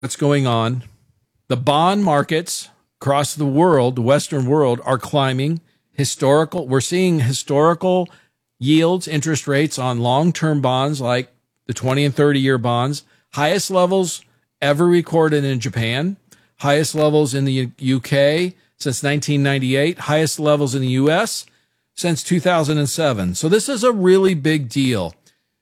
what's going on. The bond markets across the world, the Western world, are climbing. We're seeing historical yields, interest rates on long-term bonds like the 20 and 30-year bonds, highest levels ever recorded in Japan, highest levels in the UK since 1998, highest levels in the US since 2007. So this is a really big deal.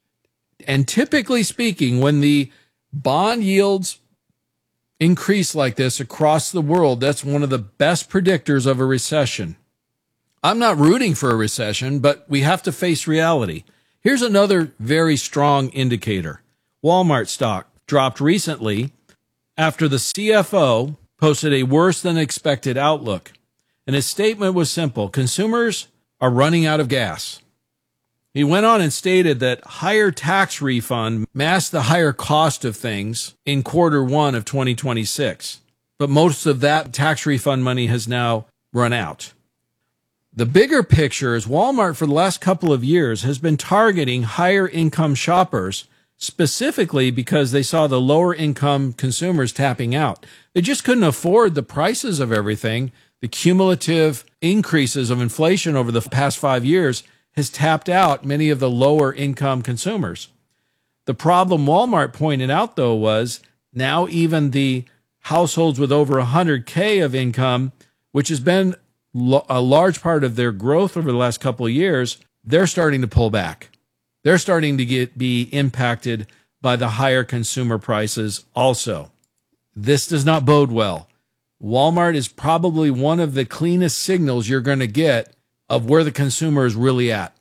And typically speaking, when the bond yields increase like this across the world, that's one of the best predictors of a recession. I'm not rooting for a recession, but we have to face reality. Here's another very strong indicator. Walmart stock dropped recently after the CFO posted a worse than expected outlook. And his statement was simple: consumers are running out of gas. He went on and stated that higher tax refund masked the higher cost of things in Q1 of 2026. But most of that tax refund money has now run out. The bigger picture is Walmart for the last couple of years has been targeting higher income shoppers, specifically because they saw the lower income consumers tapping out. They just couldn't afford the prices of everything. The cumulative increases of inflation over the past 5 years has tapped out many of the lower income consumers. The problem Walmart pointed out, though, was now even the households with over 100K of income, which has been a large part of their growth over the last couple of years, they're starting to pull back. They're starting to be impacted by the higher consumer prices also. This does not bode well. Walmart is probably one of the cleanest signals you're going to get of where the consumer is really at.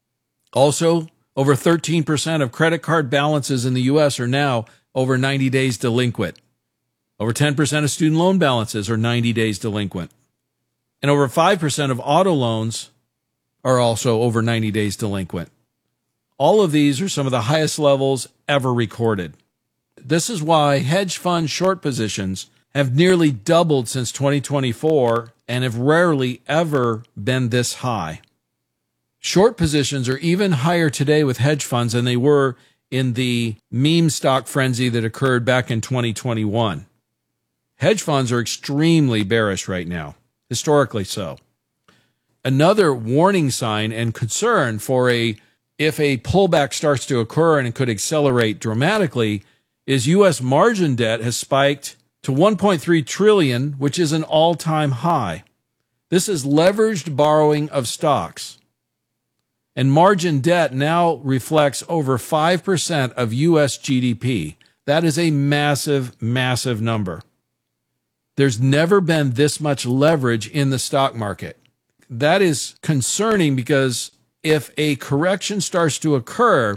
Also, over 13% of credit card balances in the U.S. are now over 90 days delinquent. Over 10% of student loan balances are 90 days delinquent. And over 5% of auto loans are also over 90 days delinquent. All of these are some of the highest levels ever recorded. This is why hedge fund short positions have nearly doubled since 2024 and have rarely ever been this high. Short positions are even higher today with hedge funds than they were in the meme stock frenzy that occurred back in 2021. Hedge funds are extremely bearish right now, historically so. Another warning sign and concern if a pullback starts to occur and it could accelerate dramatically is U.S. margin debt has spiked to $1.3 trillion, which is an all-time high. This is leveraged borrowing of stocks. And margin debt now reflects over 5% of U.S. GDP. That is a massive, massive number. There's never been this much leverage in the stock market. That is concerning because if a correction starts to occur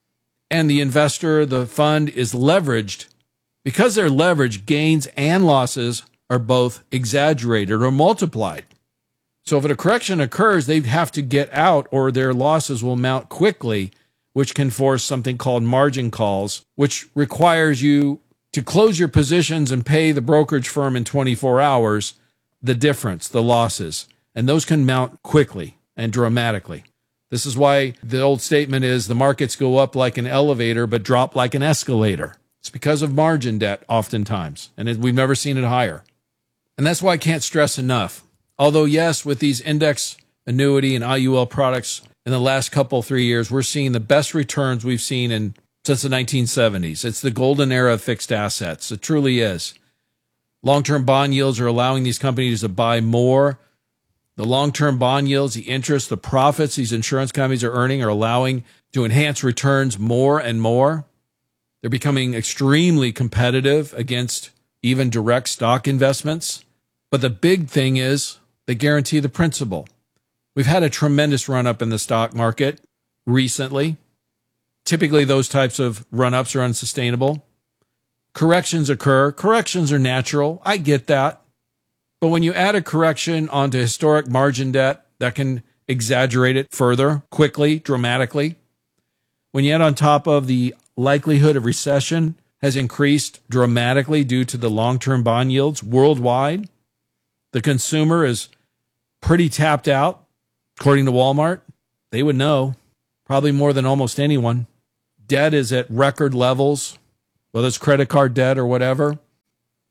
and the investor, the fund, is leveraged, because they're leveraged, gains and losses are both exaggerated or multiplied. So if a correction occurs, they have to get out or their losses will mount quickly, which can force something called margin calls, which requires you to close your positions and pay the brokerage firm in 24 hours the difference, the losses. And those can mount quickly and dramatically. This is why the old statement is the markets go up like an elevator but drop like an escalator. It's because of margin debt oftentimes, and we've never seen it higher. And that's why I can't stress enough. Although, yes, with these index annuity and IUL products in the last 3 years, we're seeing the best returns we've seen since the 1970s. It's the golden era of fixed assets. It truly is. Long-term bond yields are allowing these companies to buy more. The long-term bond yields, the interest, the profits these insurance companies are earning are allowing to enhance returns more and more. They're becoming extremely competitive against even direct stock investments. But the big thing is they guarantee the principal. We've had a tremendous run-up in the stock market recently. Typically, those types of run-ups are unsustainable. Corrections occur. Corrections are natural. I get that. But when you add a correction onto historic margin debt, that can exaggerate it further, quickly, dramatically. When you add on top of the likelihood of recession has increased dramatically due to the long-term bond yields worldwide, the consumer is pretty tapped out, according to Walmart. They would know, probably more than almost anyone. Debt is at record levels, whether it's credit card debt or whatever.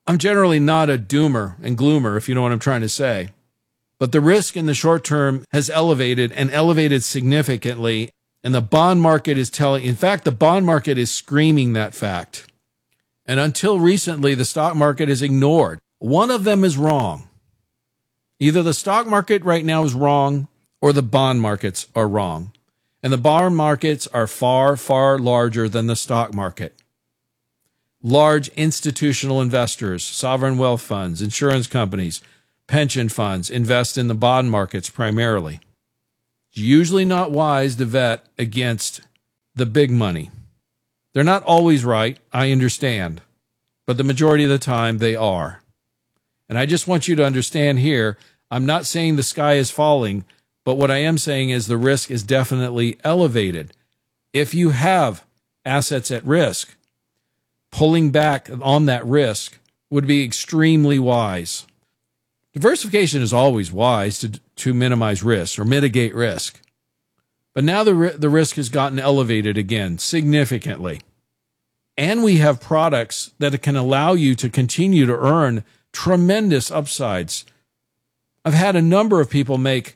I'm generally not a doomer and gloomer, if you know what I'm trying to say. But the risk in the short term has elevated and elevated significantly. And the bond market is in fact, the bond market is screaming that fact. And until recently, the stock market is ignored. One of them is wrong. Either the stock market right now is wrong or the bond markets are wrong. And the bond markets are far, far larger than the stock market. Large institutional investors, sovereign wealth funds, insurance companies, pension funds invest in the bond markets primarily. It's usually not wise to vet against the big money. They're not always right, I understand, but the majority of the time they are. And I just want you to understand here, I'm not saying the sky is falling, but what I am saying is the risk is definitely elevated. If you have assets at risk, pulling back on that risk would be extremely wise. Diversification is always wise to minimize risk or mitigate risk. But now the risk has gotten elevated again significantly. And we have products that can allow you to continue to earn tremendous upsides. I've had a number of people make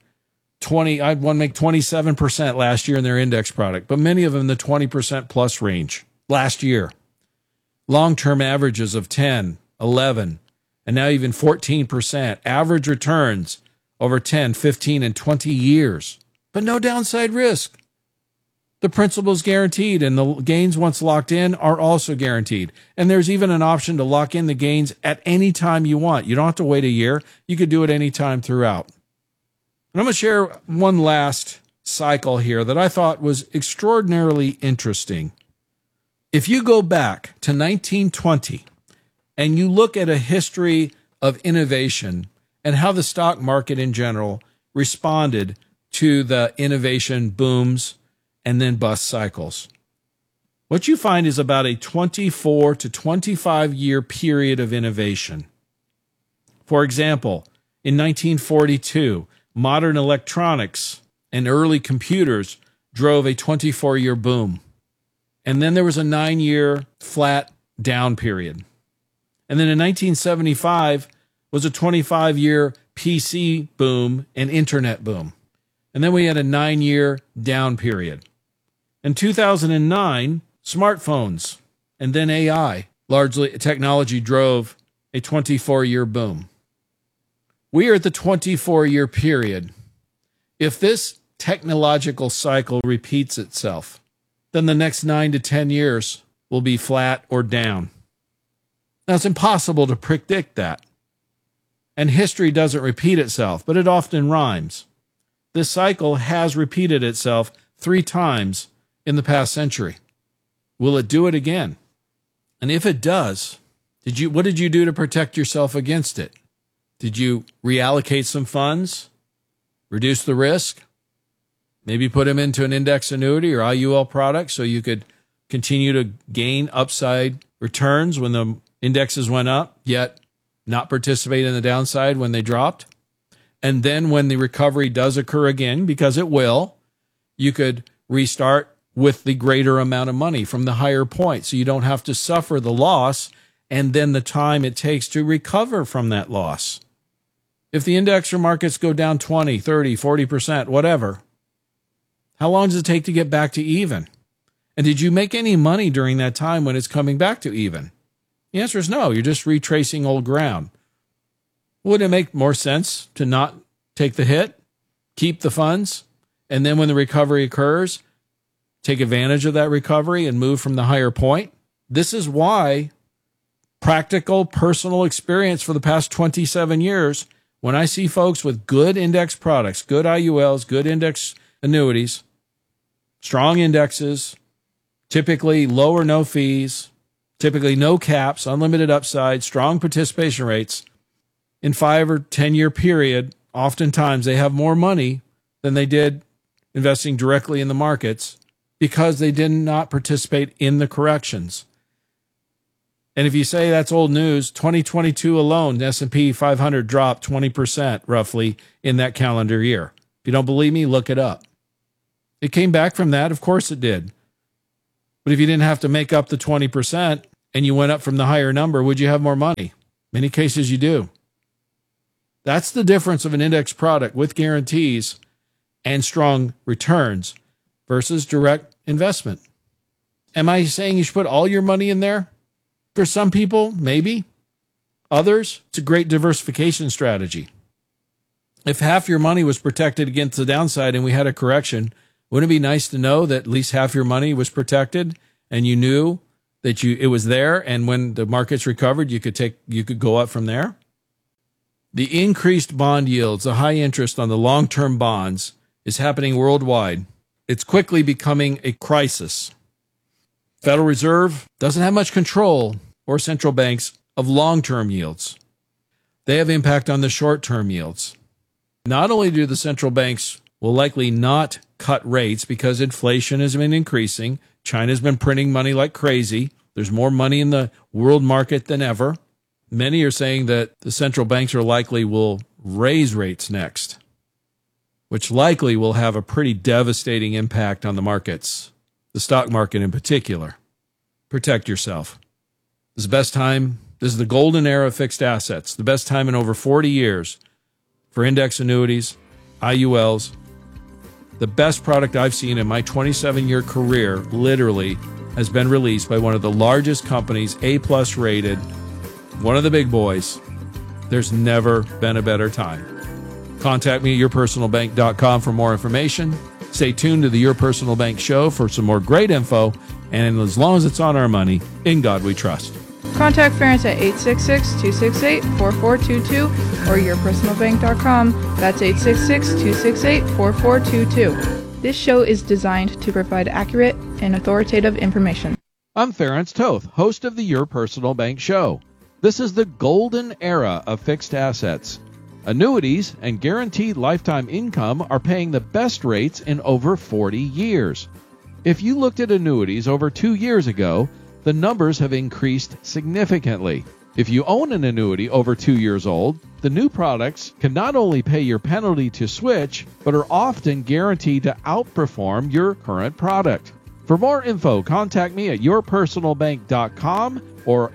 27% last year in their index product, but many of them in the 20% plus range last year. Long-term averages of 10, 11, and now even 14%. Average returns over 10, 15, and 20 years. But no downside risk. The principal is guaranteed, and the gains once locked in are also guaranteed. And there's even an option to lock in the gains at any time you want. You don't have to wait a year. You could do it any time throughout. And I'm going to share one last cycle here that I thought was extraordinarily interesting. If you go back to 1920 and you look at a history of innovation and how the stock market in general responded to the innovation booms and then bust cycles, what you find is about a 24 to 25 year period of innovation. For example, in 1942, modern electronics and early computers drove a 24-year boom. And then there was a 9-year flat down period. And then in 1975 was a 25-year PC boom and internet boom. And then we had a 9-year down period. In 2009, smartphones and then AI, largely technology, drove a 24-year boom. We are at the 24-year period. If this technological cycle repeats itself, then the next 9 to 10 years will be flat or down. Now, it's impossible to predict that. And history doesn't repeat itself, but it often rhymes. This cycle has repeated itself 3 times in the past century. Will it do it again? And if it does, what did you do to protect yourself against it? Did you reallocate some funds? Reduce the risk? Maybe put them into an index annuity or IUL product so you could continue to gain upside returns when the indexes went up, yet not participate in the downside when they dropped. And then when the recovery does occur again, because it will, you could restart with the greater amount of money from the higher point. So you don't have to suffer the loss and then the time it takes to recover from that loss. If the index or markets go down 20, 30, 40%, whatever, how long does it take to get back to even? And did you make any money during that time when it's coming back to even? The answer is no. You're just retracing old ground. Wouldn't it make more sense to not take the hit, keep the funds, and then when the recovery occurs, take advantage of that recovery and move from the higher point? This is why practical personal experience for the past 27 years, when I see folks with good index products, good IULs, good index annuities, strong indexes, typically low or no fees, typically no caps, unlimited upside, strong participation rates, in 5 or 10 year period, oftentimes they have more money than they did investing directly in the markets because they did not participate in the corrections. And if you say that's old news, 2022 alone, the S&P 500 dropped 20% roughly in that calendar year. If you don't believe me, look it up. It came back from that. Of course it did. But if you didn't have to make up the 20% and you went up from the higher number, would you have more money? Many cases you do. That's the difference of an index product with guarantees and strong returns versus direct investment. Am I saying you should put all your money in there? For some people, maybe. Others, it's a great diversification strategy. If half your money was protected against the downside and we had a correction, wouldn't it be nice to know that at least half your money was protected and you knew that it was there, and when the markets recovered, you could go up from there? The increased bond yields, the high interest on the long-term bonds is happening worldwide. It's quickly becoming a crisis. Federal Reserve doesn't have much control, or central banks, of long-term yields. They have impact on the short-term yields. Not only do the central banks will likely not cut rates because inflation has been increasing, China's been printing money like crazy, there's more money in the world market than ever. Many are saying that the central banks are likely will raise rates next, which likely will have a pretty devastating impact on the markets, the stock market in particular. Protect yourself. This is the best time. This is the golden era of fixed assets, the best time in over 40 years for index annuities, IULs. The best product I've seen in my 27-year career literally has been released by one of the largest companies, A+ rated, one of the big boys. There's never been a better time. Contact me at yourpersonalbank.com for more information. Stay tuned to the Your Personal Bank show for some more great info. And as long as it's on our money, in God we trust. Contact Ference at 866-268-4422 or yourpersonalbank.com. That's 866-268-4422. This show is designed to provide accurate and authoritative information. I'm Ference Toth, host of the Your Personal Bank show. This is the golden era of fixed assets. Annuities and guaranteed lifetime income are paying the best rates in over 40 years. If you looked at annuities over 2 years ago, the numbers have increased significantly. If you own an annuity over 2 years old, the new products can not only pay your penalty to switch, but are often guaranteed to outperform your current product. For more info, contact me at yourpersonalbank.com or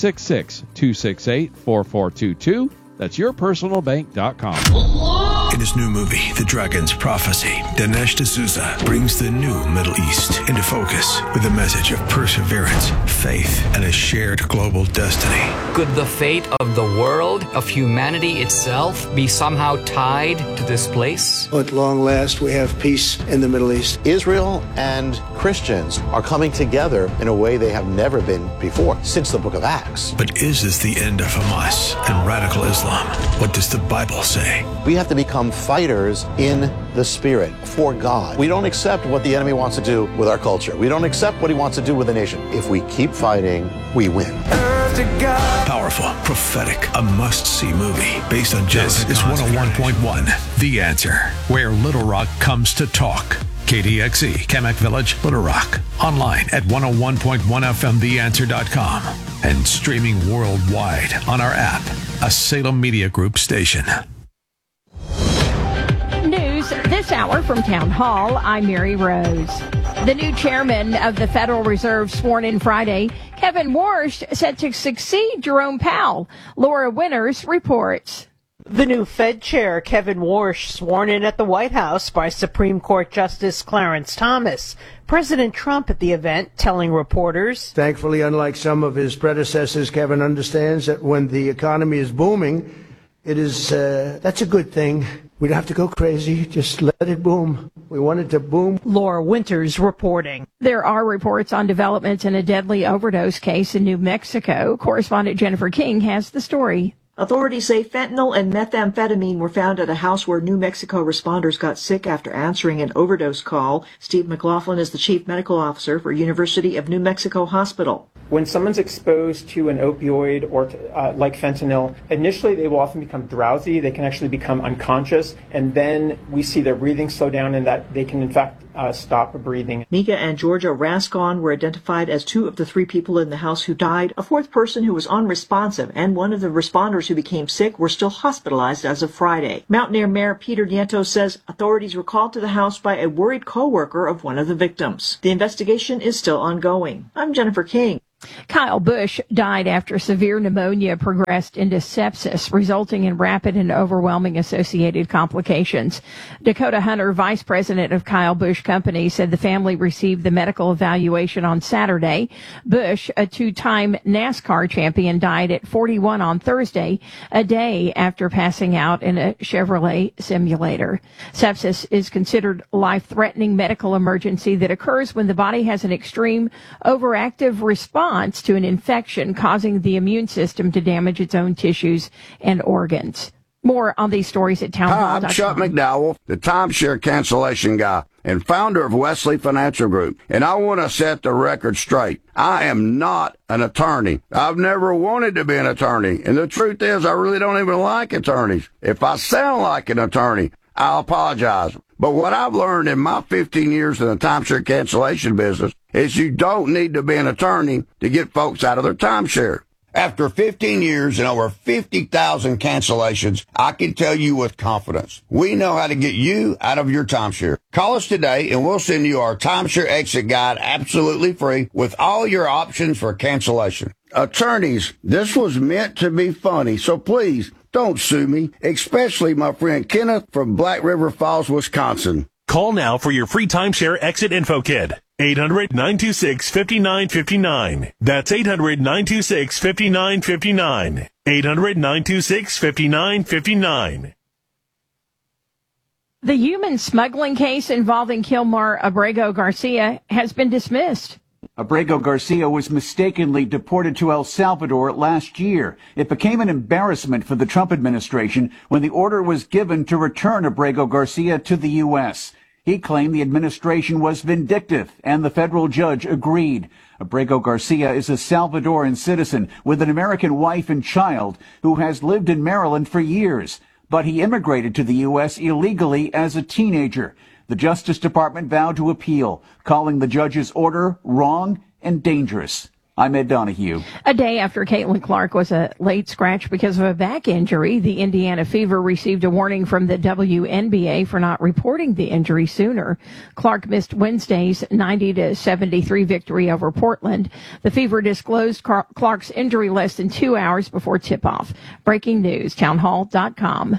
866-268-4422. That's yourpersonalbank.com. In his new movie, The Dragon's Prophecy, Dinesh D'Souza brings the new Middle East into focus with a message of perseverance, faith, and a shared global destiny. Could the fate of the world, of humanity itself, be somehow tied to this place? At long last, we have peace in the Middle East. Israel and Christians are coming together in a way they have never been before, since the book of Acts. But is this the end of Hamas and radical Islam? What does the Bible say? We have to become fighters in the spirit for God. We don't accept what the enemy wants to do with our culture. We don't accept what he wants to do with the nation. If we keep fighting, we win. Powerful, prophetic, a must-see movie based on Genesis. This is 101.1, The Answer, where Little Rock comes to talk. KDXE, Kamak Village, Little Rock. Online at 101.1fmtheanswer.com and streaming worldwide on our app, a Salem Media Group station. News this hour from Town Hall. I'm Mary Rose. The new chairman of the Federal Reserve sworn in Friday, Kevin Warsh, set to succeed Jerome Powell. Laura Winters reports. The new Fed chair, Kevin Warsh, sworn in at the White House by Supreme Court Justice Clarence Thomas. President Trump at the event telling reporters, Thankfully, unlike some of his predecessors, Kevin understands that when the economy is booming, that's a good thing. We don't have to go crazy. Just let it boom. We want it to boom. Laura Winters reporting. There are reports on developments in a deadly overdose case in New Mexico. Correspondent Jennifer King has the story. Authorities say fentanyl and methamphetamine were found at a house where New Mexico responders got sick after answering an overdose call. Steve McLaughlin is the chief medical officer for University of New Mexico Hospital. When someone's exposed to an opioid or like fentanyl, initially they will often become drowsy. They can actually become unconscious, and then we see their breathing slow down and that they can in fact stop breathing. Mika and Georgia Rascon were identified as two of the three people in the house who died. A fourth person who was unresponsive and one of the responders who became sick were still hospitalized as of Friday. Mountaineer Mayor Peter Nieto says authorities were called to the house by a worried co-worker of one of the victims. The investigation is still ongoing. I'm Jennifer King. Kyle Busch died after severe pneumonia progressed into sepsis, resulting in rapid and overwhelming associated complications. Dakota Hunter, vice president of Kyle Busch Company, said the family received the medical evaluation on Saturday. Busch, a two-time NASCAR champion, died at 41 on Thursday, a day after passing out in a Chevrolet simulator. Sepsis is considered a life-threatening medical emergency that occurs when the body has an extreme overactive response to an infection, causing the immune system to damage its own tissues and organs. More on these stories at townhall.com. Hi, I'm Chuck McDowell, the timeshare cancellation guy and founder of Wesley Financial Group. And I want to set the record straight. I am not an attorney. I've never wanted to be an attorney. And the truth is, I really don't even like attorneys. If I sound like an attorney, I'll apologize. But what I've learned in my 15 years in the timeshare cancellation business is you don't need to be an attorney to get folks out of their timeshare. After 15 years and over 50,000 cancellations, I can tell you with confidence, we know how to get you out of your timeshare. Call us today and we'll send you our timeshare exit guide absolutely free with all your options for cancellation. Attorneys, this was meant to be funny, so please don't sue me, especially my friend Kenneth from Black River Falls, Wisconsin. Call now for your free timeshare exit info kit. 800-926-5959. That's 800-926-5959. 800-926-5959. The human smuggling case involving Kilmar Abrego Garcia has been dismissed. Abrego Garcia was mistakenly deported to El Salvador last year. It became an embarrassment for the Trump administration when the order was given to return Abrego Garcia to the U.S. He claimed the administration was vindictive, and the federal judge agreed. Abrego Garcia is a Salvadoran citizen with an American wife and child who has lived in Maryland for years, but he immigrated to the U.S. illegally as a teenager. The Justice Department vowed to appeal, calling the judge's order wrong and dangerous. I'm Ed Donahue. A day after Caitlin Clark was a late scratch because of a back injury, the Indiana Fever received a warning from the WNBA for not reporting the injury sooner. Clark missed Wednesday's 90-73 victory over Portland. The Fever disclosed Clark's injury less than 2 hours before tip-off. Breaking news, townhall.com.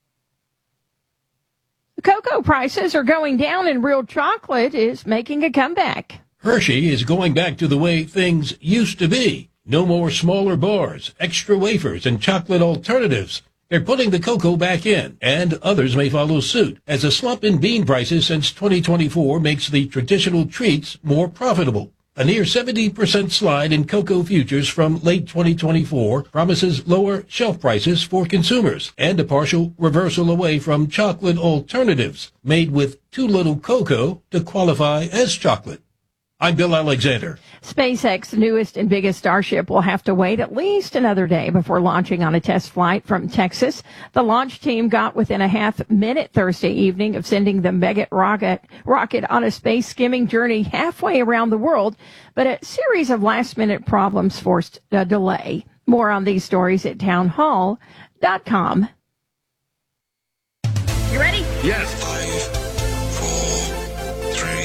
Cocoa prices are going down and real chocolate is making a comeback. Hershey is going back to the way things used to be. No more smaller bars, extra wafers, and chocolate alternatives. They're putting the cocoa back in, and others may follow suit, as a slump in bean prices since 2024 makes the traditional treats more profitable. A near 70% slide in cocoa futures from late 2024 promises lower shelf prices for consumers and a partial reversal away from chocolate alternatives made with too little cocoa to qualify as chocolate. I'm Bill Alexander. SpaceX's newest and biggest Starship will have to wait at least another day before launching on a test flight from Texas. The launch team got within a half-minute Thursday evening of sending the Meggitt rocket on a space skimming journey halfway around the world, but a series of last-minute problems forced a delay. More on these stories at townhall.com. You ready? Yes. 5, 4, 3,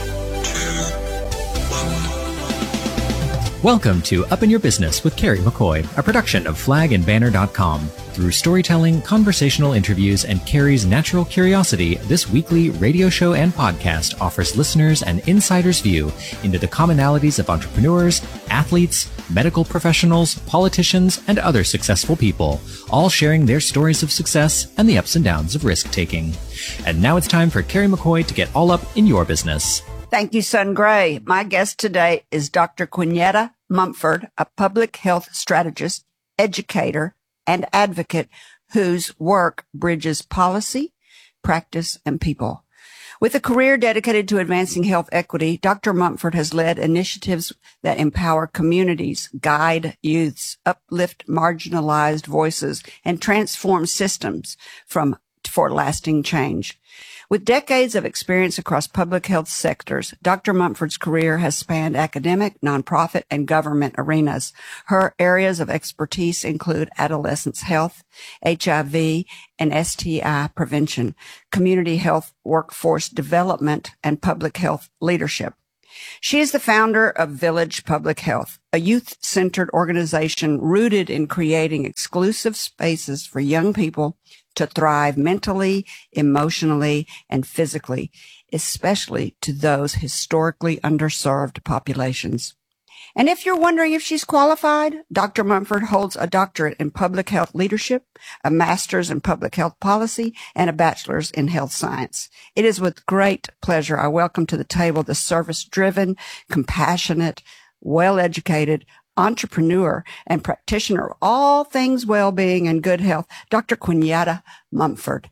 2, 1. Welcome to Up in Your Business with Carrie McCoy, a production of flagandbanner.com. Through storytelling, conversational interviews, and Carrie's natural curiosity, this weekly radio show and podcast offers listeners an insider's view into the commonalities of entrepreneurs, athletes, medical professionals, politicians, and other successful people, all sharing their stories of success and the ups and downs of risk-taking. And now it's time for Carrie McCoy to get all up in your business. Thank you, Son Gray. My guest today is Dr. Quinetta Mumford, a public health strategist, educator, and advocate whose work bridges policy, practice, and people. With a career dedicated to advancing health equity, Dr. Mumford has led initiatives that empower communities, guide youths, uplift marginalized voices, and transform systems for lasting change. With decades of experience across public health sectors, Dr. Mumford's career has spanned academic, nonprofit, and government arenas. Her areas of expertise include adolescents' health, HIV and STI prevention, community health, workforce development, and public health leadership. She is the founder of Village Public Health, a youth-centered organization rooted in creating exclusive spaces for young people to thrive mentally, emotionally, and physically, especially to those historically underserved populations. And if you're wondering if she's qualified, Dr. Mumford holds a doctorate in public health leadership, a master's in public health policy, and a bachelor's in health science. It is with great pleasure I welcome to the table the service-driven, compassionate, well-educated, entrepreneur and practitioner of all things well-being and good health, Dr. Quinetta Mumford.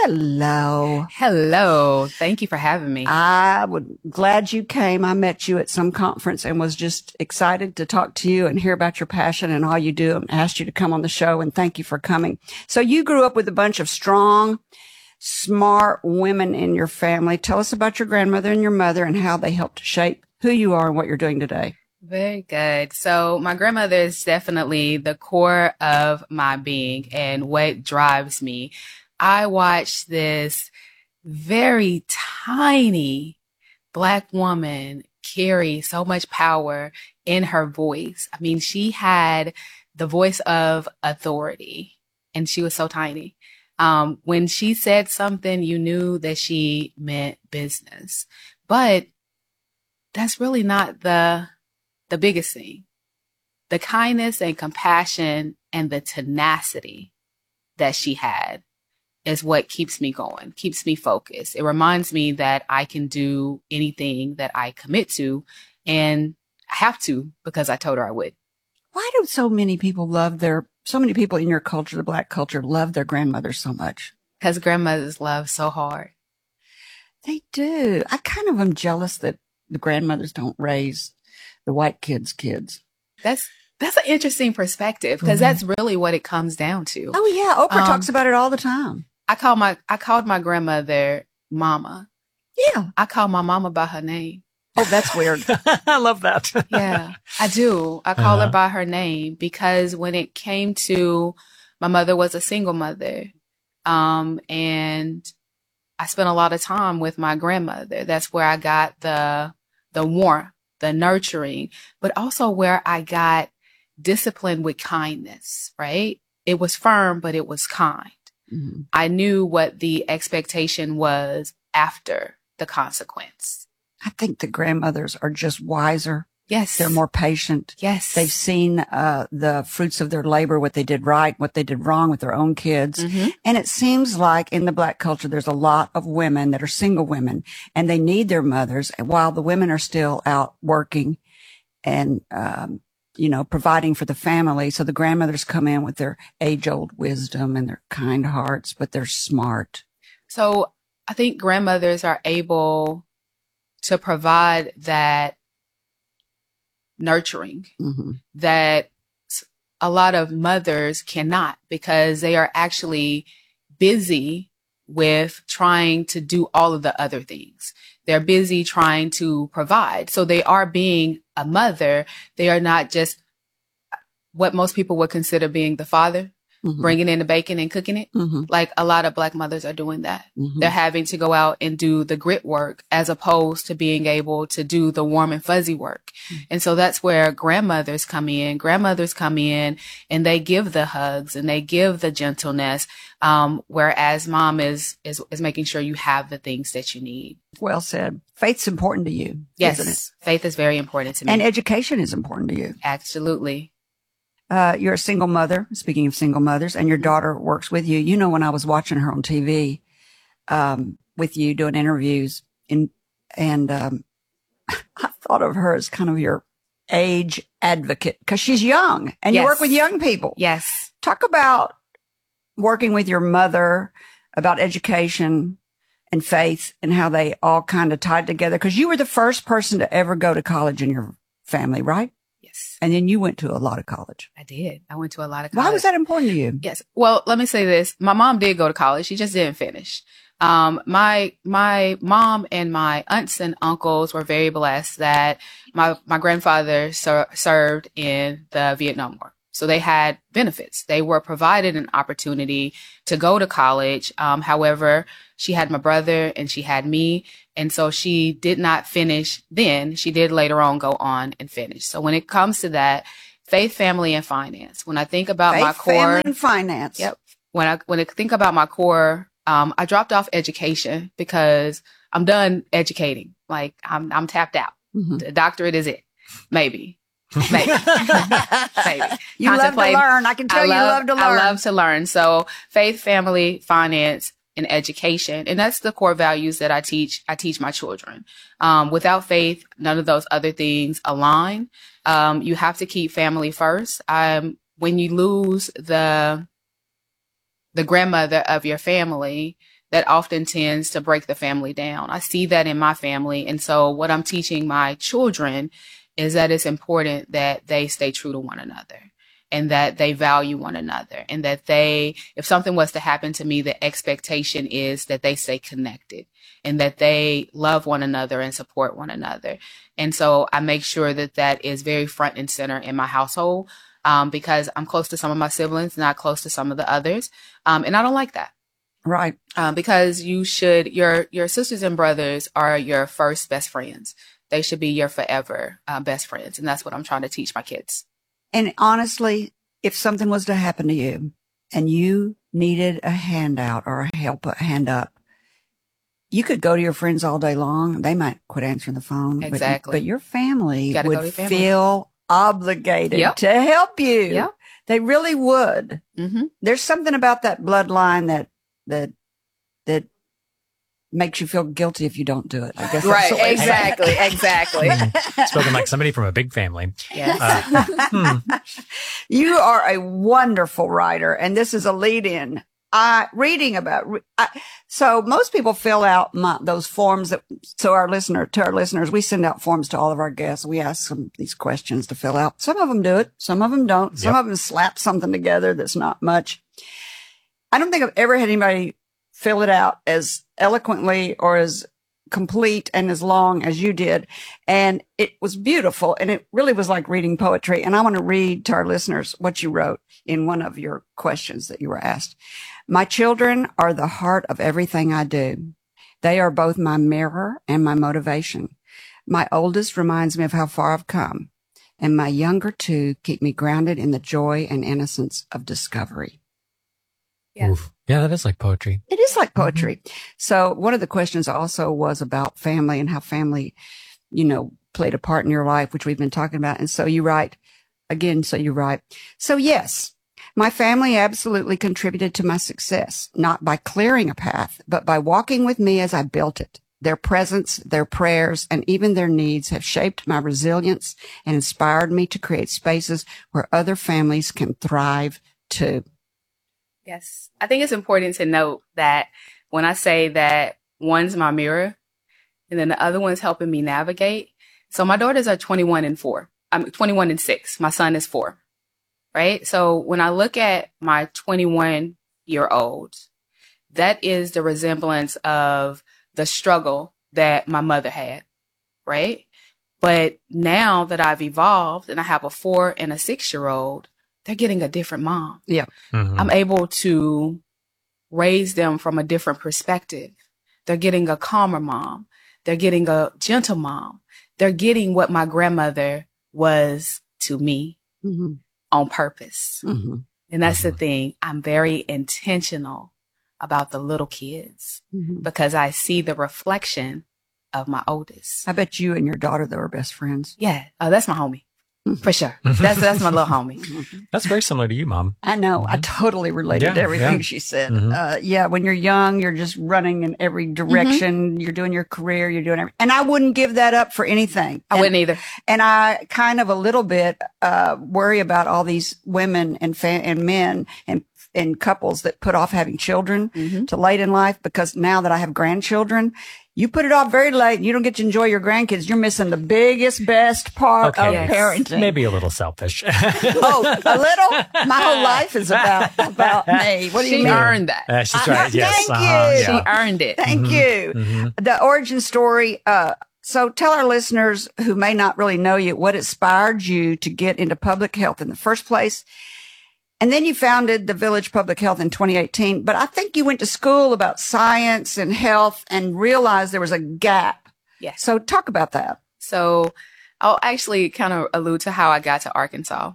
Hello. Hello. Thank you for having me. I would glad you came. I met you at some conference and was just excited to talk to you and hear about your passion and all you do, and asked you to come on the show, and thank you for coming. So you grew up with a bunch of strong, smart women in your family. Tell us about your grandmother and your mother and how they helped shape who you are and what you're doing today. Very good. So my grandmother is definitely the core of my being and what drives me. I watched this very tiny Black woman carry so much power in her voice. I mean, she had the voice of authority, and she was so tiny. When she said something, you knew that she meant business. But that's really not the biggest thing. The kindness and compassion and the tenacity that she had is what keeps me going, keeps me focused. It reminds me that I can do anything that I commit to, and I have to because I told her I would. Why do so many people in your culture, the Black culture, love their grandmothers so much? Because grandmothers love so hard. They do. I kind of am jealous that the grandmothers don't raise the white kids' kids. That's an interesting perspective, because that's really what it comes down to. Oh yeah, Oprah talks about it all the time. I called my grandmother Mama. Yeah. I call my mama by her name. Oh, that's weird. I love that. Yeah, I do. I call her by her name because when it came to, my mother was a single mother. And I spent a lot of time with my grandmother. That's where I got the warmth, the nurturing, but also where I got discipline with kindness, right? It was firm, but it was kind. Mm-hmm. I knew what the expectation was after the consequence. I think the grandmothers are just wiser. Yes. They're more patient. Yes. They've seen the fruits of their labor, what they did right, what they did wrong with their own kids. Mm-hmm. And it seems like in the Black culture, there's a lot of women that are single women, and they need their mothers while the women are still out working and, providing for the family. So the grandmothers come in with their age-old wisdom and their kind hearts, but they're smart. So I think grandmothers are able to provide that nurturing that a lot of mothers cannot, because they are actually busy with trying to do all of the other things. They're busy trying to provide. So they are being a mother. They are not just what most people would consider being the father, bringing in the bacon and cooking it. Like a lot of Black mothers are doing that. They're having to go out and do the grit work as opposed to being able to do the warm and fuzzy work. And so that's where grandmothers come in. Grandmothers come in and they give the hugs and they give the gentleness. Whereas mom is making sure you have the things that you need. Well said. Faith's important to you. Yes. Isn't it? Faith is very important to me. And education is important to you. Absolutely. You're a single mother, speaking of single mothers, and your daughter works with you. You know, when I was watching her on TV, with you doing interviews and I thought of her as kind of your age advocate because she's young and you work with young people. Yes. Talk about working with your mother, about education and faith and how they all kind of tied together. Because you were the first person to ever go to college in your family, right? Yes. And then you went to a lot of college. I did. I went to a lot of college. Why was that important to you? Yes. Well, let me say this. My mom did go to college. She just didn't finish. My mom and my aunts and uncles were very blessed that my grandfather served in the Vietnam War. So they had benefits. They were provided an opportunity to go to college. However, she had my brother and she had me. And so she did not finish then. She did later on go on and finish. So when it comes to that, faith, family, and finance, when I think about my core. Faith, family, and finance. Yep. When I think about my core, I dropped off education because I'm done educating. Like I'm tapped out. The doctorate is it. Maybe. Maybe. You love to learn. I can tell you love to learn. I love to learn. So faith, family, finance, and education. And that's the core values that I teach my children. Without faith, none of those other things align. You have to keep family first. When you lose the grandmother of your family, that often tends to break the family down. I see that in my family. And so what I'm teaching my children is that it's important that they stay true to one another and that they value one another and that if something was to happen to me, the expectation is that they stay connected and that they love one another and support one another. And so I make sure that is very front and center in my household, because I'm close to some of my siblings, not close to some of the others. And I don't like that. Right. Because your sisters and brothers are your first best friends. They should be your forever best friends. And that's what I'm trying to teach my kids. And honestly, if something was to happen to you and you needed a handout or a hand up, you could go to your friends all day long. They might quit answering the phone. Exactly. But your family would feel obligated to help you. Yep. They really would. Mm-hmm. There's something about that bloodline that makes you feel guilty if you don't do it. I guess. Right. Exactly. Spoken like somebody from a big family. Yes. You are a wonderful writer, and this is a lead-in. So most people fill out those forms to our listeners, we send out forms to all of our guests. We ask them these questions to fill out. Some of them do it. Some of them don't. Some of them slap something together that's not much. I don't think I've ever had anybody fill it out as eloquently or as complete and as long as you did. And it was beautiful. And it really was like reading poetry. And I want to read to our listeners what you wrote in one of your questions that you were asked. My children are the heart of everything I do. They are both my mirror and my motivation. My oldest reminds me of how far I've come, and my younger two keep me grounded in the joy and innocence of discovery. Yeah. Yeah, that is like poetry. It is like poetry. Mm-hmm. So one of the questions also was about family and how family, played a part in your life, which we've been talking about. And so you write, so yes, my family absolutely contributed to my success, not by clearing a path, but by walking with me as I built it. Their presence, their prayers, and even their needs have shaped my resilience and inspired me to create spaces where other families can thrive too. Yes. I think it's important to note that when I say that one's my mirror and then the other one's helping me navigate. So my daughters are 21 and 4. I'm 21 and 6. My son is 4. Right. So when I look at my 21-year-old, that is the resemblance of the struggle that my mother had. Right. But now that I've evolved and I have a 4 and a 6-year-old, they're getting a different mom. Yeah. Mm-hmm. I'm able to raise them from a different perspective. They're getting a calmer mom. They're getting a gentle mom. They're getting what my grandmother was to me on purpose. Mm-hmm. And that's the thing. I'm very intentional about the little kids because I see the reflection of my oldest. I bet you and your daughter, though, are best friends. Yeah. Oh, that's my homie. For sure. That's my little homie. That's very similar to you, Mom. I know. I totally related to everything she said. When you're young, you're just running in every direction. You're doing your career. You're doing everything. And I wouldn't give that up for anything. I wouldn't either. And I kind of a little bit worry about all these women and men and couples that put off having children to late in life, because now that I have grandchildren, you put it off very late and you don't get to enjoy your grandkids. You're missing the biggest, best part of parenting. Maybe a little selfish. Oh, a little? My whole life is about me. What do you mean? She earned that. She's right. Yes. Thank you. She earned it. Thank you. The origin story, So tell our listeners who may not really know you what inspired you to get into public health in the first place. And then you founded the Village Public Health in 2018. But I think you went to school about science and health and realized there was a gap. Yes. So talk about that. So I'll actually kind of allude to how I got to Arkansas.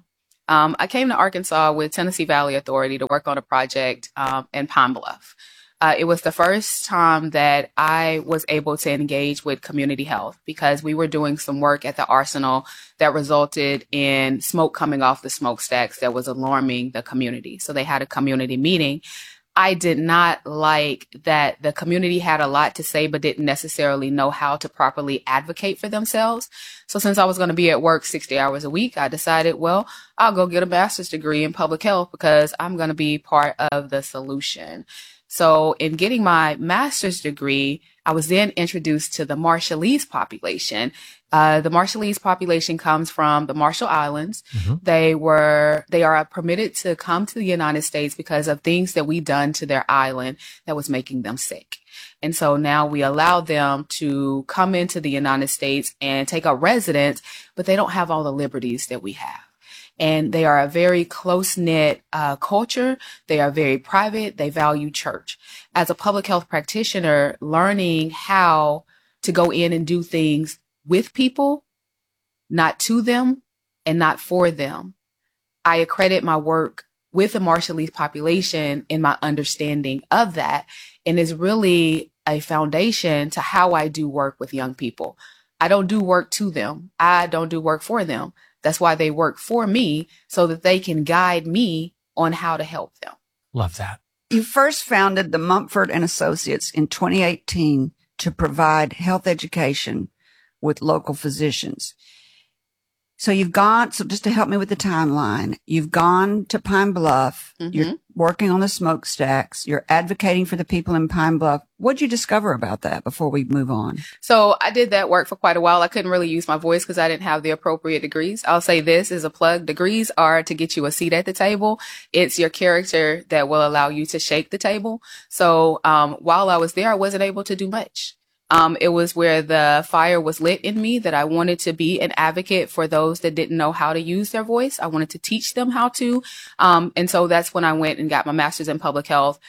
I came to Arkansas with Tennessee Valley Authority to work on a project in Pine Bluff. It was the first time that I was able to engage with community health because we were doing some work at the arsenal that resulted in smoke coming off the smokestacks that was alarming the community. So they had a community meeting. I did not like that the community had a lot to say, but didn't necessarily know how to properly advocate for themselves. So since I was going to be at work 60 hours a week, I decided, well, I'll go get a master's degree in public health because I'm going to be part of the solution. So in getting my master's degree, I was then introduced to the Marshallese population. The Marshallese population comes from the Marshall Islands. Mm-hmm. They are permitted to come to the United States because of things that we done to their island that was making them sick. And so now we allow them to come into the United States and take up residence, but they don't have all the liberties that we have. And they are a very close-knit culture. They are very private. They value church. As a public health practitioner, learning how to go in and do things with people, not to them and not for them, I accredit my work with the Marshallese population in my understanding of that, and is really a foundation to how I do work with young people. I don't do work to them. I don't do work for them. That's why they work for me, so that they can guide me on how to help them. Love that. You first founded the Mumford and Associates in 2018 to provide health education with local physicians. So just to help me with the timeline, you've gone to Pine Bluff, mm-hmm. You're working on the smokestacks, you're advocating for the people in Pine Bluff. What'd you discover about that before we move on? So I did that work for quite a while. I couldn't really use my voice because I didn't have the appropriate degrees. I'll say this as a plug. Degrees are to get you a seat at the table. It's your character that will allow you to shake the table. So while I was there, I wasn't able to do much. It was where the fire was lit in me that I wanted to be an advocate for those that didn't know how to use their voice. I wanted to teach them how to. And so that's when I went and got my master's in public health.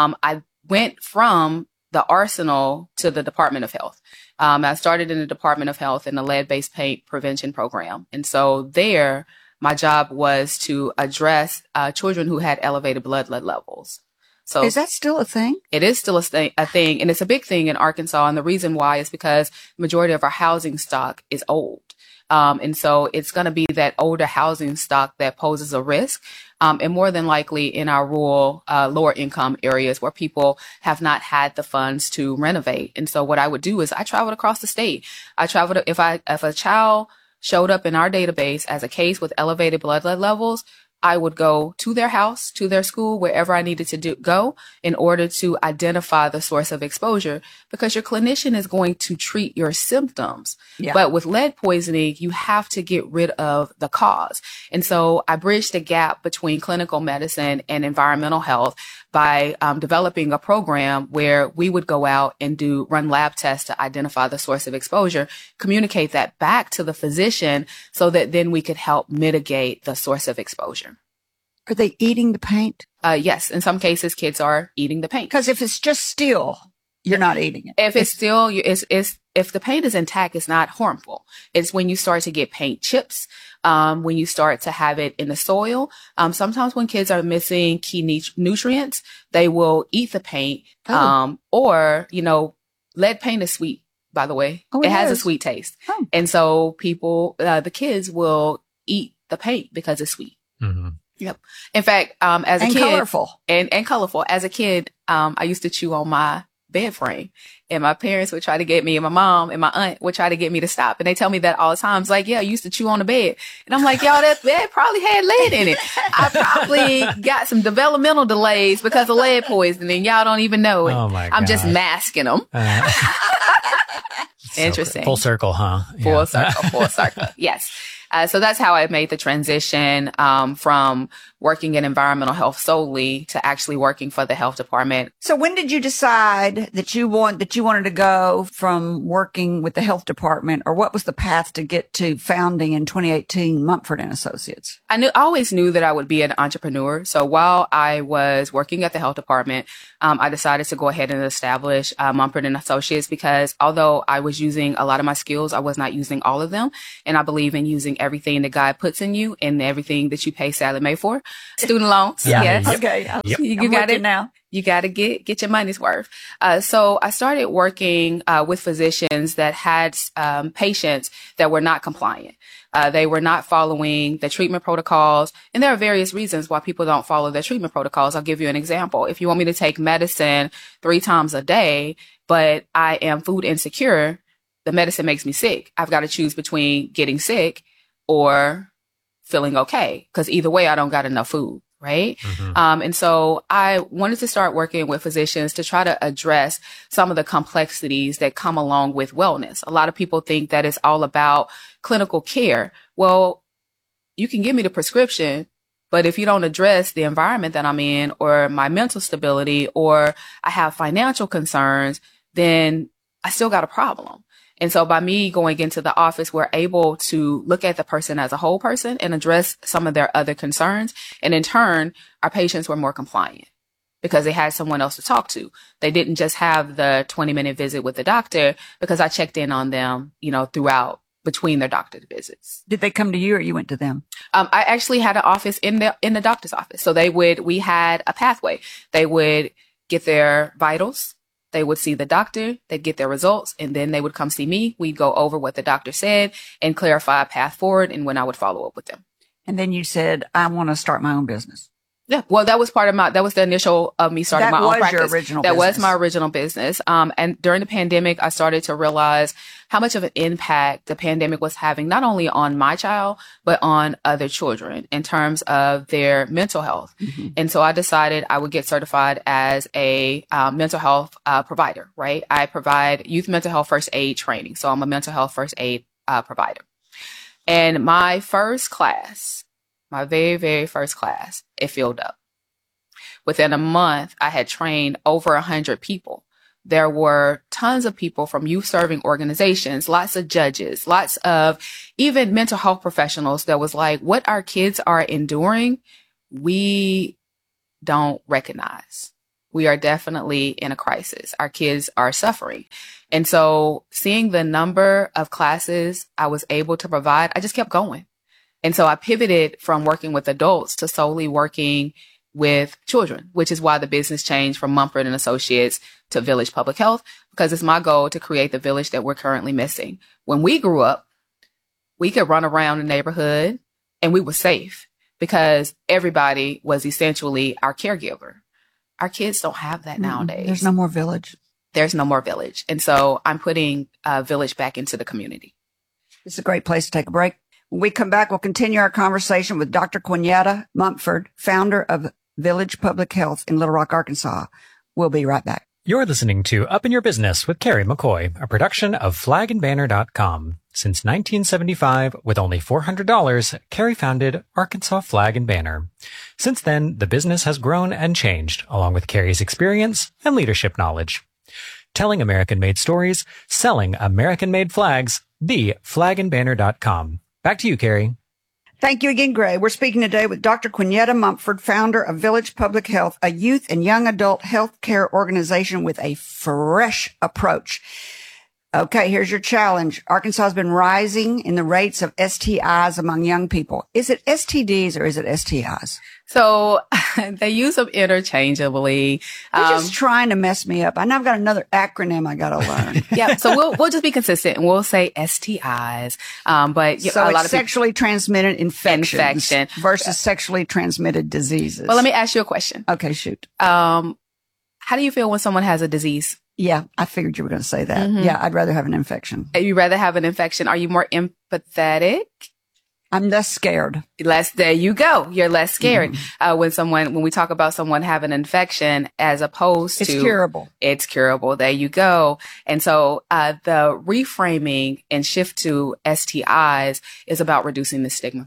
I went from the arsenal to the Department of Health. I started in the Department of Health in the lead-based paint prevention program. And so there, my job was to address children who had elevated blood lead levels. So is that still a thing? It is still a thing, and it's a big thing in Arkansas. And the reason why is because the majority of our housing stock is old. And so it's going to be that older housing stock that poses a risk. And more than likely in our rural, lower income areas where people have not had the funds to renovate. And so what I would do is I traveled across the state. If a child showed up in our database as a case with elevated blood lead levels, I would go to their house, to their school, wherever I needed to go in order to identify the source of exposure, because your clinician is going to treat your symptoms. Yeah. But with lead poisoning, you have to get rid of the cause. And so I bridged the gap between clinical medicine and environmental health by developing a program where we would go out and run lab tests to identify the source of exposure, communicate that back to the physician so that then we could help mitigate the source of exposure. Are they eating the paint? Yes. In some cases, kids are eating the paint. Because if it's just steel, you're not eating it. If it's still, if the paint is intact, it's not harmful. It's when you start to get paint chips, when you start to have it in the soil. Sometimes when kids are missing key nutrients, they will eat the paint. Or, lead paint is sweet, by the way. It has a sweet taste. Oh. And so the kids will eat the paint because it's sweet. Mm-hmm. Yep. In fact, as a kid, colorful. And colorful. As a kid, I used to chew on my bed frame, and my parents would try to get me, and my mom and my aunt would try to get me to stop. And they tell me that all the time. It's like, yeah, I used to chew on the bed. And I'm like, y'all, that bed probably had lead in it. I probably got some developmental delays because of lead poisoning. Y'all don't even know it. Oh my God. I'm just masking them. Interesting. Full circle, huh? Full Yeah. circle. Yes. So that's how I made the transition from working in environmental health solely to actually working for the health department. So when did you decide that you wanted to go from working with the health department, or what was the path to get to founding in 2018 Mumford and Associates? I always knew that I would be an entrepreneur. So while I was working at the health department, I decided to go ahead and establish Mumford and Associates, because although I was using a lot of my skills, I was not using all of them. And I believe in using everything that God puts in you and everything that you pay Sallie Mae for. Student loans. Yeah. Yes. Okay. Yep. You got it now. You got to get your money's worth. So I started working with physicians that had patients that were not compliant. They were not following the treatment protocols. And there are various reasons why people don't follow their treatment protocols. I'll give you an example. If you want me to take medicine 3 times a day, but I am food insecure, the medicine makes me sick. I've got to choose between getting sick or feeling okay, because either way, I don't got enough food. Right. Mm-hmm. And so I wanted to start working with physicians to try to address some of the complexities that come along with wellness. A lot of people think that it's all about clinical care. Well, you can give me the prescription, but if you don't address the environment that I'm in, or my mental stability, or I have financial concerns, then I still got a problem. And so by me going into the office, we're able to look at the person as a whole person and address some of their other concerns. And in turn, our patients were more compliant because they had someone else to talk to. They didn't just have the 20-minute visit with the doctor, because I checked in on them, throughout between their doctor visits. Did they come to you, or you went to them? I actually had an office in the doctor's office. So we had a pathway. They would get their vitals. They would see the doctor, they'd get their results, and then they would come see me. We'd go over what the doctor said and clarify a path forward, and when I would follow up with them. And then you said, I want to start my own business. Yeah. Well, that was the initial of me starting my own practice. That was your original business. That was my original business. And during the pandemic, I started to realize how much of an impact the pandemic was having, not only on my child, but on other children in terms of their mental health. Mm-hmm. And so I decided I would get certified as a mental health provider, right? I provide youth mental health first aid training. So I'm a mental health first aid provider. And my first class, my very, very first class, it filled up. Within a month, I had trained over 100 people. There were tons of people from youth serving organizations, lots of judges, lots of even mental health professionals that was like, what our kids are enduring, we don't recognize. We are definitely in a crisis. Our kids are suffering. And so seeing the number of classes I was able to provide, I just kept going. And so I pivoted from working with adults to solely working with children, which is why the business changed from Mumford and Associates to Village Public Health, because it's my goal to create the village that we're currently missing. When we grew up, we could run around the neighborhood and we were safe because everybody was essentially our caregiver. Our kids don't have that nowadays. There's no more village. There's no more village. And so I'm putting a village back into the community. It's a great place to take a break. When we come back, we'll continue our conversation with Dr. Quinetta Mumford, founder of Village Public Health in Little Rock, Arkansas. We'll be right back. You're listening to Up in Your Business with Carrie McCoy, a production of flagandbanner.com. Since 1975, with only $400, Carrie founded Arkansas Flag and Banner. Since then, the business has grown and changed, along with Carrie's experience and leadership knowledge. Telling American-made stories, selling American-made flags, theflagandbanner.com. Back to you, Carrie. Thank you again, Gray. We're speaking today with Dr. Quinetta Mumford, founder of Village Public Health, a youth and young adult health care organization with a fresh approach. Okay, here's your challenge. Arkansas has been rising in the rates of STIs among young people. Is it STDs or is it STIs? So they use them interchangeably. They're just trying to mess me up. I know I've got another acronym I got to learn. Yeah. So we'll just be consistent and we'll say STIs. But so a lot of sexually transmitted infections versus sexually transmitted diseases. Well, let me ask you a question. Okay, shoot. How do you feel when someone has a disease? Yeah, I figured you were going to say that. Mm-hmm. Yeah, I'd rather have an infection. You'd rather have an infection. Are you more empathetic? I'm less scared. There you go. You're less scared. Mm-hmm. When we talk about someone having an infection as opposed to. It's curable. It's curable. There you go. And so, the reframing and shift to STIs is about reducing the stigma.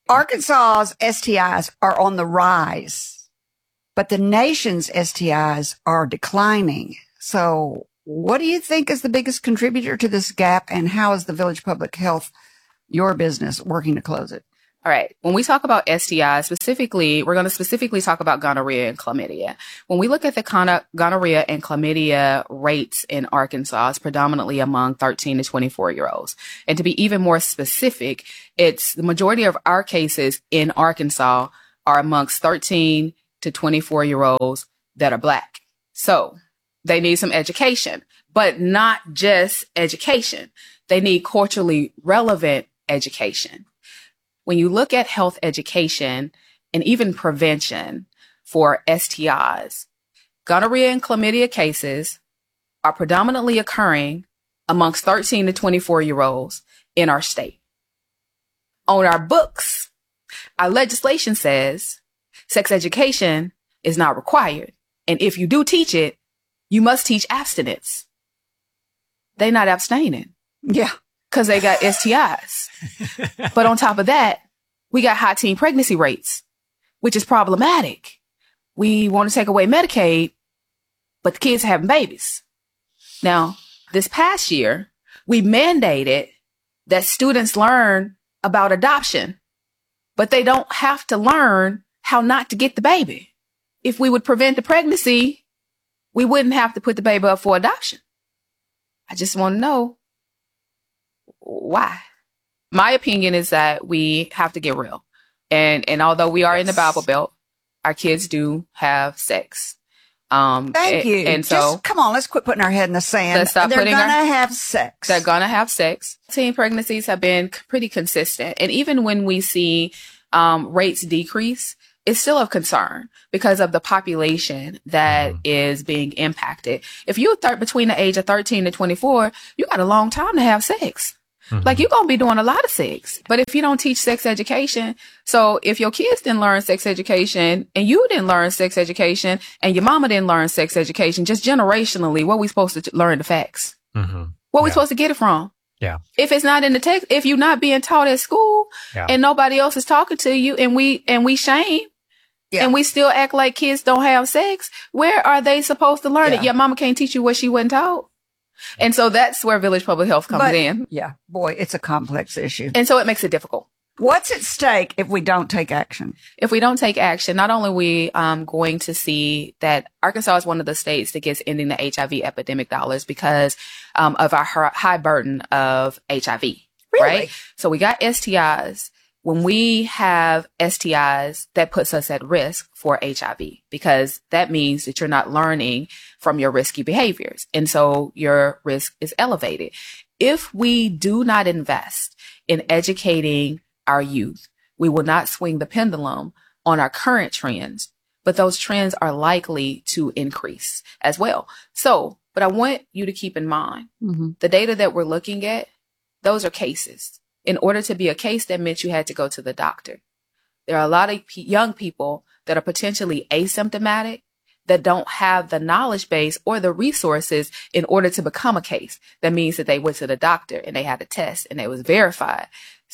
Arkansas's STIs are on the rise, but the nation's STIs are declining. So what do you think is the biggest contributor to this gap, and how is the Village Public Health, your business, working to close it? All right. When we talk about STIs specifically, we're going to specifically talk about gonorrhea and chlamydia. When we look at the gonorrhea and chlamydia rates in Arkansas, it's predominantly among 13 to 24-year-olds. And to be even more specific, it's the majority of our cases in Arkansas are amongst 13 to 24-year-olds that are Black. So they need some education, but not just education. They need culturally relevant education. When you look at health education and even prevention for STIs, gonorrhea and chlamydia cases are predominantly occurring amongst 13 to 24-year-olds in our state. On our books, our legislation says sex education is not required. And if you do teach it, you must teach abstinence. They're not abstaining. Yeah. Because they got STIs. But on top of that, we got high teen pregnancy rates, which is problematic. We want to take away Medicaid, but the kids are having babies. Now, this past year, we mandated that students learn about adoption, but they don't have to learn how not to get the baby. If we would prevent the pregnancy, we wouldn't have to put the baby up for adoption. I just want to know why. My opinion is that we have to get real. And although we are in the Bible Belt, our kids do have sex. Thank you. And so, just, come on, let's quit putting our head in the sand. Let's stop They're going to have sex. They're going to have sex. Teen pregnancies have been pretty consistent. And even when we see rates decrease, it's still of concern because of the population that is being impacted. If you're between the age of 13 to 24, you got a long time to have sex. Like, you're going to be doing a lot of sex. But if you don't teach sex education, so if your kids didn't learn sex education and you didn't learn sex education and your mama didn't learn sex education, just generationally, what are we supposed to learn the facts? Where are we supposed to get it from? Yeah. If it's not in the text, if you're not being taught at school and nobody else is talking to you and we shame and we still act like kids don't have sex, where are they supposed to learn it? Your mama can't teach you what she wasn't taught. And so that's where Village Public Health comes in. Yeah, boy, it's a complex issue. And so it makes it difficult. What's at stake if we don't take action? If we don't take action, not only are we going to see that Arkansas is one of the states that gets ending the HIV epidemic dollars because of our high burden of HIV. Really? Right? So we got STIs. When we have STIs, that puts us at risk for HIV because that means that you're not learning from your risky behaviors. And so your risk is elevated. If we do not invest in educating our youth, we will not swing the pendulum on our current trends, but those trends are likely to increase as well. So, but I want you to keep in mind the data that we're looking at, those are cases. In order to be a case, that meant you had to go to the doctor. There are a lot of young people that are potentially asymptomatic that don't have the knowledge base or the resources in order to become a case. That means that they went to the doctor and they had a test and it was verified.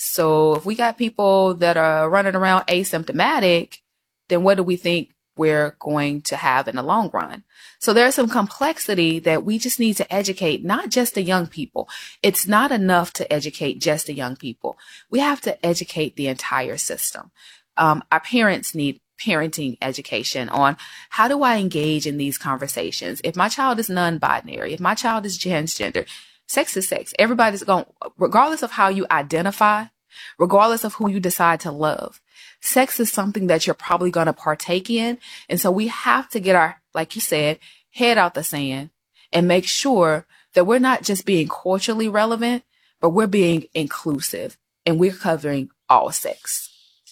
So if we got people that are running around asymptomatic, then what do we think we're going to have in the long run? So there's some complexity that we just need to educate, not just the young people. It's not enough to educate just the young people. We have to educate the entire system. Our parents need parenting education on how do I engage in these conversations? If my child is non-binary, if my child is transgender, sex is sex. Everybody's going, regardless of how you identify, regardless of who you decide to love, sex is something that you're probably going to partake in. And so we have to get our, like you said, head out the sand and make sure that we're not just being culturally relevant, but we're being inclusive and we're covering all sex.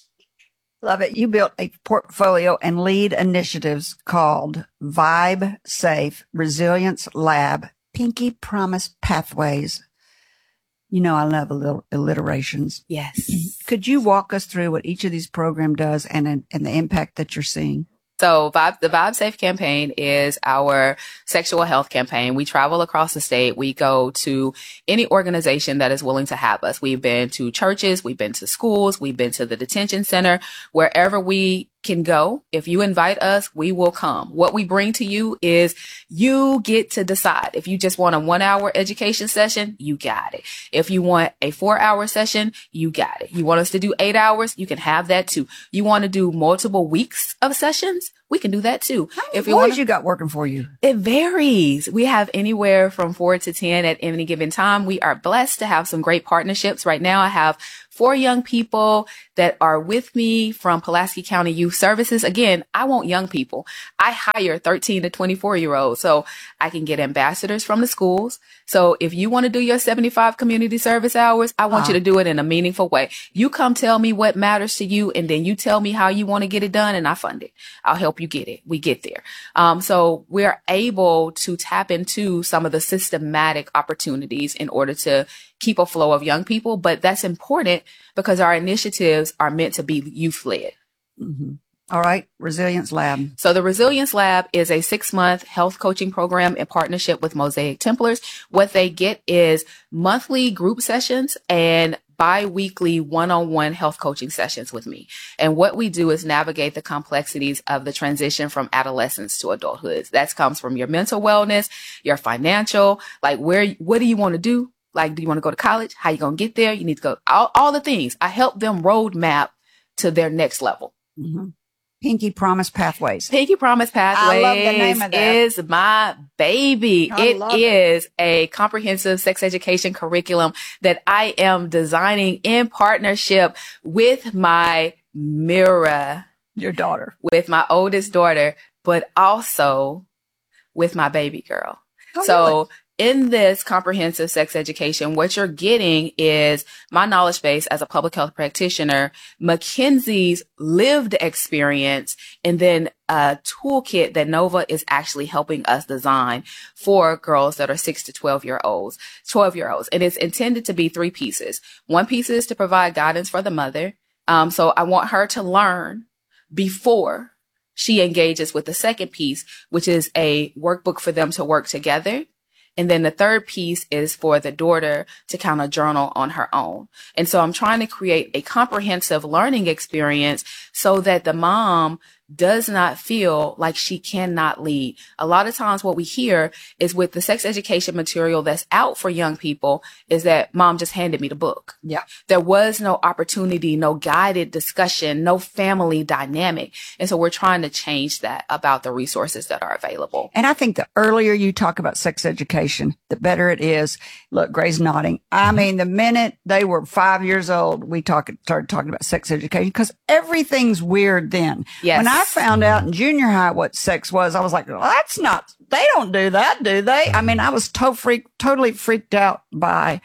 Love it. You built a portfolio and lead initiatives called Vibe Safe Resilience Lab, Pinky Promise Pathways. You know, I love a little alliterations. Yes. Could you walk us through what each of these programs does and the impact that you're seeing? So the Vibe Safe campaign is our sexual health campaign. We travel across the state. We go to any organization that is willing to have us. We've been to churches. We've been to schools. We've been to the detention center. Wherever we can go, if you invite us, we will come. What we bring to you is you get to decide. If you just want a 1-hour education session, you got it. If you want a 4-hour session, you got it. You want us to do 8 hours, you can have that too. You want to do multiple weeks of sessions, we can do that too. How many boys you got working for you? It varies. We have anywhere from 4 to 10 at any given time. We are blessed to have some great partnerships. Right now, I have 4 young people that are with me from Pulaski County Youth Services. Again, I want young people. I hire 13 to 24-year-olds. So I can get ambassadors from the schools. So if you want to do your 75 community service hours, I want you to do it in a meaningful way. You come tell me what matters to you, and then you tell me how you want to get it done, and I fund it. I'll help you get it. We get there. So we're able to tap into some of the systematic opportunities in order to keep a flow of young people. But that's important because our initiatives are meant to be youth-led. Mm-hmm. All right. Resilience Lab. So the Resilience Lab is a 6-month health coaching program in partnership with Mosaic Templars. What they get is monthly group sessions and bi-weekly one-on-one health coaching sessions with me. And what we do is navigate the complexities of the transition from adolescence to adulthood. That comes from your mental wellness, your financial, like what do you want to do? Like, do you want to go to college? How you going to get there? You need to go, all the things. I help them roadmap to their next level. Mm-hmm. Pinky Promise Pathways. Pinky Promise Pathways I love the name of that. Is my baby. It is a comprehensive sex education curriculum that I am designing in partnership with my Mira. Your daughter. With my oldest daughter, but also with my baby girl. Oh, so really? In this comprehensive sex education, what you're getting is my knowledge base as a public health practitioner, Mackenzie's lived experience, and then a toolkit that Nova is actually helping us design for girls that are 6 to 12-year-olds. And it's intended to be 3 pieces. 1 piece is to provide guidance for the mother. So I want her to learn before she engages with the second piece, which is a workbook for them to work together. And then the third piece is for the daughter to kind of journal on her own. And so I'm trying to create a comprehensive learning experience so that the mom does not feel like she cannot lead. A lot of times what we hear is with the sex education material that's out for young people is that mom just handed me the book. Yeah. There was no opportunity, no guided discussion, no family dynamic. And so we're trying to change that about the resources that are available. And I think the earlier you talk about sex education, the better it is. Look, Gray's nodding. I mean, the minute they were 5 years old, we started talking about sex education because everything's weird then. Yes. When I found out in junior high what sex was, I was like, well, that's not, they don't do that, do they? I mean, I was totally freaked out by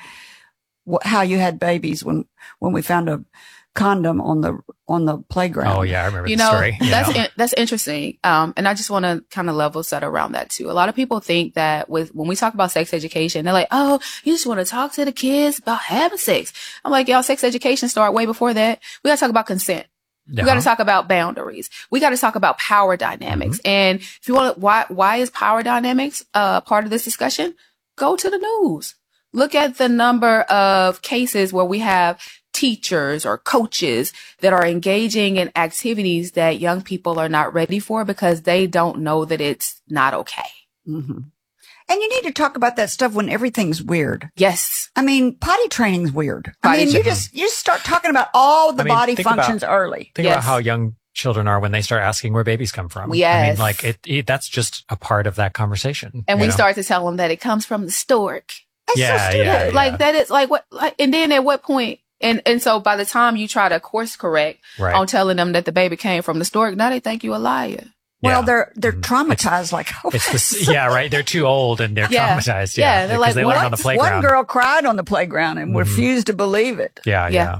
how you had babies when we found a condom on the playground. Oh yeah, I remember the story. That's interesting. And I just want to kind of level set around that too. A lot of people think that when we talk about sex education, they're like, oh, you just want to talk to the kids about having sex. I'm like, y'all, sex education started way before that. We got to talk about consent. We got to talk about boundaries. We got to talk about power dynamics. Mm-hmm. And if you want to, why is power dynamics part of this discussion? Go to the news. Look at the number of cases where we have teachers or coaches that are engaging in activities that young people are not ready for because they don't know that it's not okay. Mm-hmm. And you need to talk about that stuff when everything's weird. Yes. I mean, potty training's weird. You just start talking about all the body functions early. Think about how young children are when they start asking where babies come from. Yes. I mean, that's just a part of that conversation. And we start to tell them that it comes from the stork. It's so stupid. Like that is like what, and then at what point? And so by the time you try to course correct on telling them that the baby came from the stork, now they think you a liar. Well, they're traumatized like They're too old and they're traumatized. Yeah, they're like, they learned on the playground. One girl cried on the playground and refused to believe it. Yeah.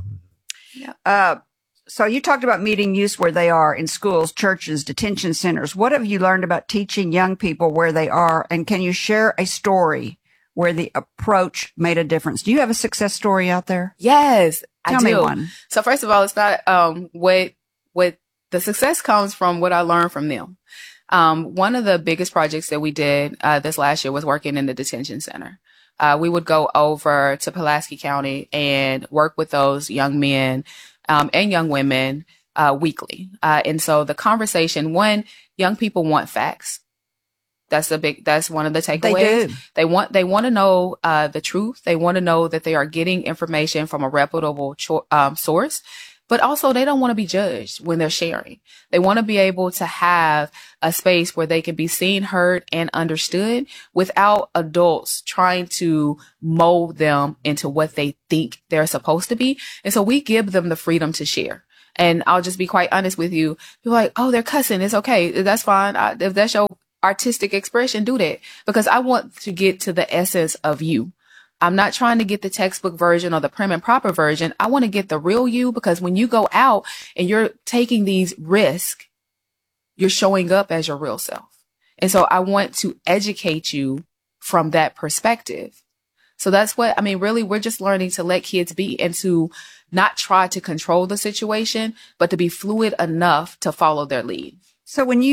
So you talked about meeting youth where they are in schools, churches, detention centers. What have you learned about teaching young people where they are? And can you share a story where the approach made a difference? Do you have a success story out there? Yes, I do. Tell me one. So first of all, it's not what the success comes from what I learned from them. One of the biggest projects that we did this last year was working in the detention center. We would go over to Pulaski County and work with those young men and young women weekly. And so the conversation, one, young people want facts. That's one of the takeaways. They want to know the truth. They want to know that they are getting information from a reputable source. But also, they don't want to be judged when they're sharing. They want to be able to have a space where they can be seen, heard, and understood without adults trying to mold them into what they think they're supposed to be. And so we give them the freedom to share. And I'll just be quite honest with you. You're like, oh, they're cussing. It's okay. That's fine. If that's your artistic expression, do that. Because I want to get to the essence of you. I'm not trying to get the textbook version or the prim and proper version. I want to get the real you, because when you go out and you're taking these risks, you're showing up as your real self. And so I want to educate you from that perspective. So that's what, I mean, really, we're just learning to let kids be and to not try to control the situation, but to be fluid enough to follow their lead. So when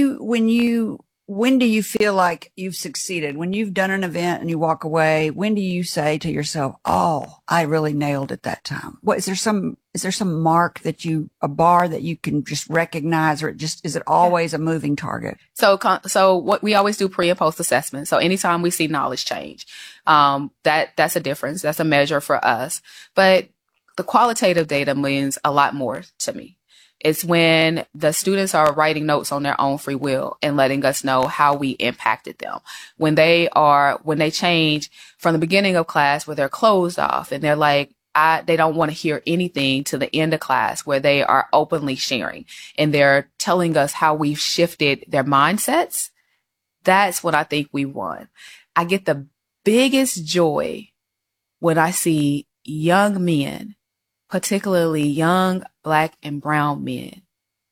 do you feel like you've succeeded? When you've done an event and you walk away, when do you say to yourself, oh, I really nailed it that time? What, is there some mark a bar that you can just recognize, or is it always a moving target? So what we always do pre and post assessment. So anytime we see knowledge change, that's a difference. That's a measure for us. But the qualitative data means a lot more to me. It's when the students are writing notes on their own free will and letting us know how we impacted them. When they change from the beginning of class where they're closed off and they're like, they don't want to hear anything, to the end of class where they are openly sharing and they're telling us how we've shifted their mindsets. That's what I think we won. I get the biggest joy when I see young men, particularly young Black and brown men,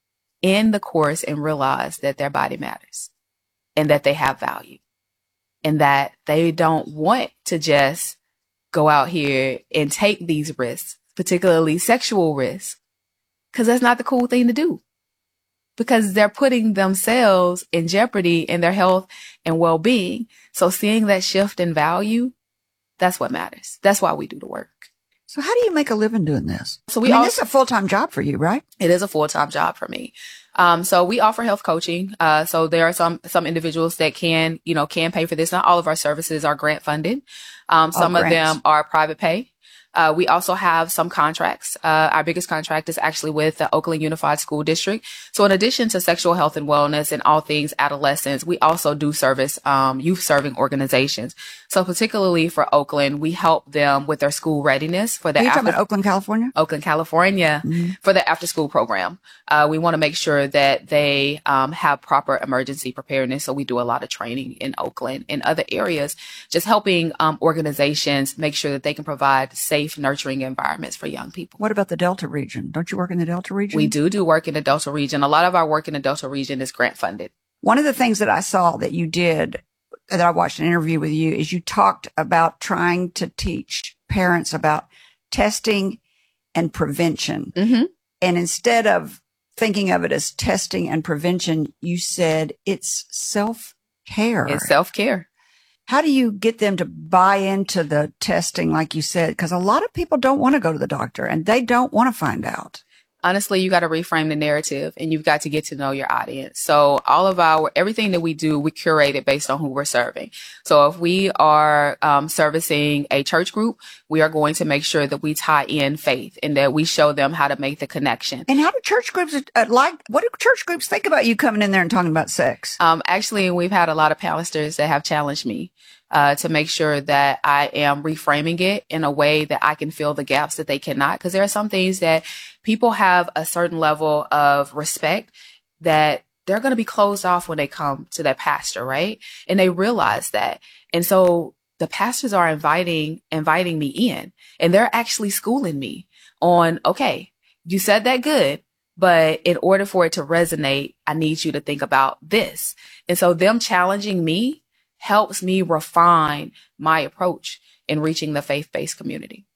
in the course and realize that their body matters and that they have value and that they don't want to just go out here and take these risks, particularly sexual risks, because that's not the cool thing to do, because they're putting themselves in jeopardy in their health and well-being. So seeing that shift in value, that's what matters. That's why we do the work. So how do you make a living doing this? This is a full-time job for you, right? It is a full-time job for me. So we offer health coaching. So there are some individuals that can pay for this. Not all of our services are grant funded. Some of them are private pay. We also have some contracts. Our biggest contract is actually with the Oakland Unified School District. So in addition to sexual health and wellness and all things adolescents, we also do service youth serving organizations. So particularly for Oakland, we help them with their school readiness for the Are you talking about Oakland, California? Oakland, California, for the after school program. We want to make sure that they have proper emergency preparedness. So we do a lot of training in Oakland and other areas, just helping organizations make sure that they can provide safe, nurturing environments for young people. What about the Delta region? Don't you work in the Delta region? We do work in the Delta region. A lot of our work in the Delta region is grant funded. One of the things that I saw that you did, that I watched an interview with you, is you talked about trying to teach parents about testing and prevention. Mm-hmm. And instead of thinking of it as testing and prevention, you said it's self-care. It's self-care. How do you get them to buy into the testing, like you said? Because a lot of people don't want to go to the doctor and they don't want to find out. Honestly, you got to reframe the narrative and you've got to get to know your audience. So everything that we do, we curate it based on who we're serving. So if we are servicing a church group, we are going to make sure that we tie in faith and that we show them how to make the connection. And how do church groups what do church groups think about you coming in there and talking about sex? Actually, we've had a lot of pastors that have challenged me to make sure that I am reframing it in a way that I can fill the gaps that they cannot. Because there are some things that people have a certain level of respect that they're going to be closed off when they come to their pastor, right? And they realize that. And so the pastors are inviting me in, and they're actually schooling me on, okay, you said that good, but in order for it to resonate, I need you to think about this. And so them challenging me helps me refine my approach in reaching the faith-based community.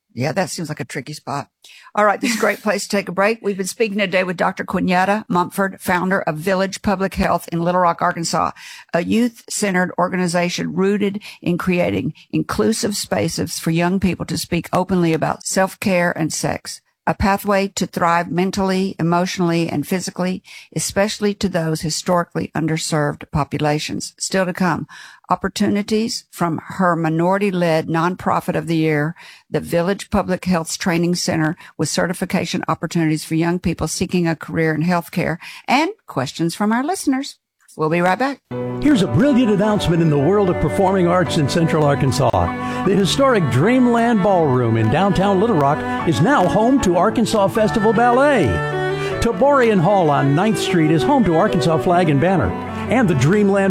Yeah, that seems like a tricky spot. All right, this is a great place to take a break. We've been speaking today with Dr. Quinetta Mumford, founder of Village Public Health in Little Rock, Arkansas, a youth-centered organization rooted in creating inclusive spaces for young people to speak openly about self-care and sex. A pathway to thrive mentally, emotionally, and physically, especially to those historically underserved populations. Still to come, opportunities from her minority-led nonprofit of the year, the Village Public Health Training Center, with certification opportunities for young people seeking a career in healthcare, and questions from our listeners. We'll be right back. Here's a brilliant announcement in the world of performing arts in Central Arkansas. The historic Dreamland Ballroom in downtown Little Rock is now home to Arkansas Festival Ballet. Taborian Hall on 9th Street is home to Arkansas Flag and Banner. And the Dreamland